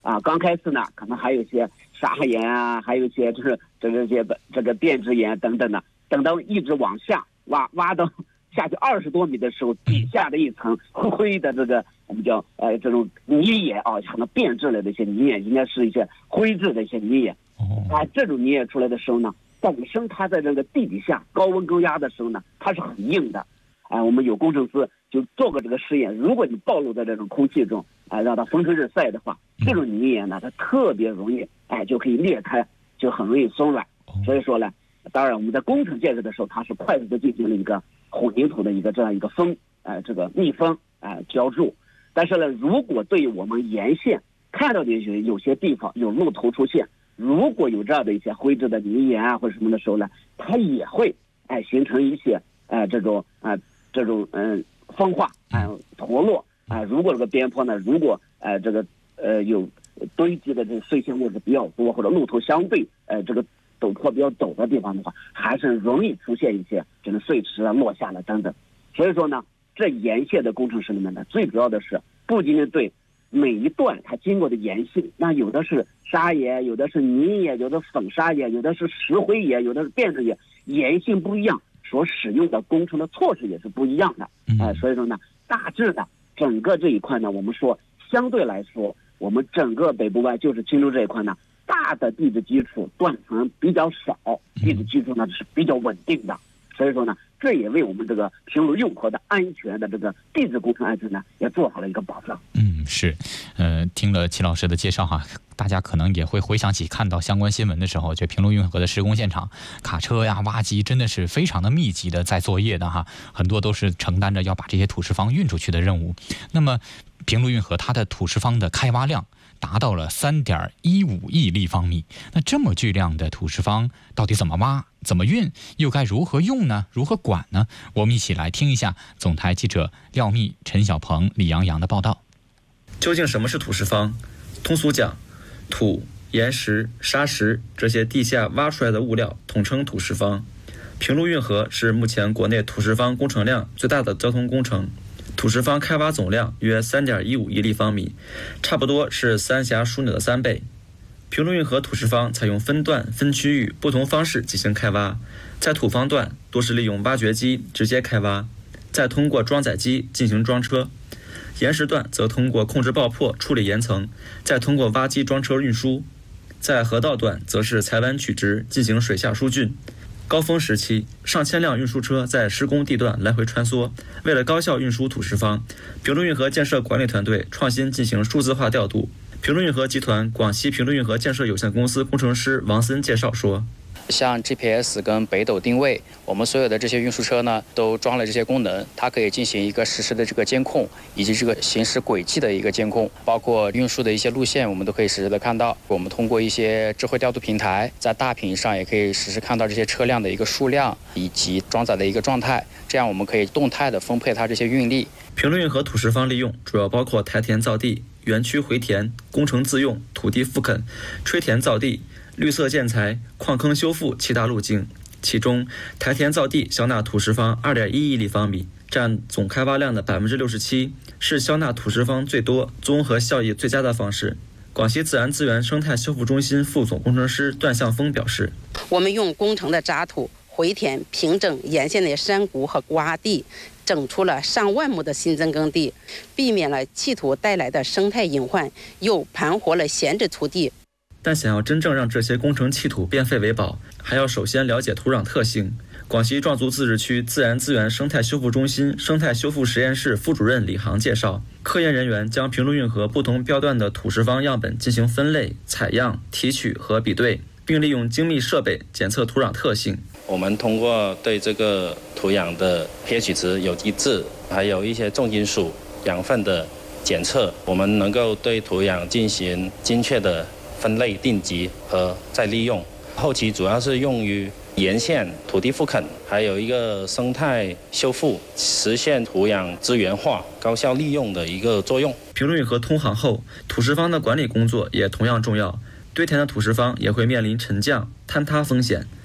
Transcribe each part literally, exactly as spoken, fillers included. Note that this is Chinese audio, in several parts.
啊，刚开始呢，可能还有一些砂岩啊，还有一些就是这个这些这个变质岩等等的，等到一直往下挖挖到下去二十多米的时候，底下的一层灰的这个我们叫呃这种泥岩啊，可能变质了的一些泥岩，应该是一些灰质的一些泥岩。啊，这种泥岩出来的时候呢，本身它在这个地底下高温高压的时候呢，它是很硬的。哎，我们有工程师就做过这个实验，如果你暴露在这种空气中，哎，让它风吹日晒的话，这种泥岩呢，它特别容易，哎，就可以裂开，就很容易松软。所以说呢，当然我们在工程建设的时候，它是快速的进行了一个混凝土的一个这样一个封，哎，这个密封，哎，浇筑。但是呢，如果对于我们沿线看到的有有些地方有露头出现，如果有这样的一些灰质的泥岩啊或者什么的时候呢，它也会哎形成一些哎这种啊。呃这种嗯风化啊、呃、脱落啊、呃，如果这个边坡呢，如果呃这个呃有堆积的这个碎屑物质比较多，或者路途相对呃这个陡坡比较陡的地方的话，还是容易出现一些这个碎石啊落下了等等。所以说呢，这沿线的工程师里面呢，最主要的是不仅仅对每一段它经过的岩性，那有的是砂岩，有的是泥岩，有的粉砂岩，有的是石灰岩，有的是变质岩，岩性不一样。所使用的工程的措施也是不一样的，哎、呃，所以说呢，大致的整个这一块呢，我们说相对来说，我们整个北部湾就是青州这一块呢，大的地质基础断层比较少，地质基础呢是比较稳定的，所以说呢，这也为我们这个平陆运河的安全的这个地质工程安全呢，也做好了一个保障。 嗯，是，呃，听了齐老师的介绍哈，大家可能也会回想起看到相关新闻的时候，就平陆运河的施工现场，卡车呀、挖机真的是非常的密集的在作业的哈，很多都是承担着要把这些土石方运出去的任务。那么，平陆运河它的土石方的开挖量达到了三点一五亿立方米，那这么巨量的土石方到底怎么挖、怎么运，又该如何用呢？如何管呢？我们一起来听一下总台记者廖密、陈小鹏、李洋洋的报道。 究竟什么是土石方？通俗讲，土、岩石、砂石这些地下挖出来的物料统称土石方。平陆运河是目前国内土石方工程量最大的交通工程，土石方开挖总量约 三点一五亿立方米，差不多是三峡枢纽的三倍。平陆运河土石方采用分段、分区域不同方式进行开挖，在土方段多是利用挖掘机直接开挖，再通过装载机进行装车；岩石段则通过控制爆破处理岩层，再通过挖机装车运输；在河道段则是采弯取直进行水下疏浚。高峰时期，上千辆运输车在施工地段来回穿梭。为了高效运输土石方，平陆运河建设管理团队创新进行数字化调度。平陆运河集团广西平陆运河建设有限公司工程师王森介绍说， 像 G P S 跟北斗定位，我们所有的这些运输车呢，都装了这些功能，它可以进行一个实时的这个监控，以及这个行驶轨迹的一个监控，包括运输的一些路线，我们都可以实时的看到。我们通过一些智慧调度平台，在大屏上也可以实时看到这些车辆的一个数量以及装载的一个状态，这样我们可以动态的分配它这些运力。 平陆运河土石方利用主要包括台填造地、园区回填、工程自用、土地复垦、吹填造地、绿色建材、矿坑修复七大路径，其中台填造地消纳土石方 二点一亿立方米，占总开挖量的 百分之六十七， 是消纳土石方最多、综合效益最佳的方式。广西自然资源生态修复中心副总工程师段向峰表示， 我们用工程的渣土回填平整沿线的山谷和洼地，整出了上万亩的新增耕地，避免了弃土带来的生态隐患，又盘活了闲置土地。 但想要真正让这些工程弃土变废为宝，还要首先了解土壤特性。广西壮族自治区自然资源生态修复中心生态修复实验室副主任李航介绍，科研人员将平陆运河不同标段的土石方样本进行分类、采样、提取和比对，并利用精密设备检测土壤特性。 我们通过对这个土壤的 pH 值有一致，还有一些重金属、养分的检测，我们能够对土壤进行精确的分类、定级和再利用。后期主要是用于沿线土地复垦，还有一个生态修复，实现土壤资源化、高效利用的一个作用。 平陆运河通航后，土石方的管理工作也同样重要。堆填的土石方也会面临沉降、坍塌风险，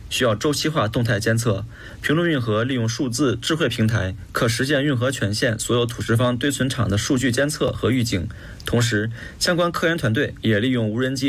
需要周期化动态监测。平陆运河利用数字智慧平台，可实现运河全线所有土石方堆存场的数据监测和预警。同时，相关科研团队也利用无人机